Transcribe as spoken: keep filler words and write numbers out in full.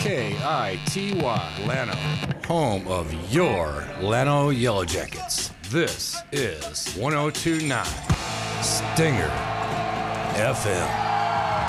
K I T Y, Llano, home of your Llano Yellow Jackets. This is one oh two point nine Stinger F M.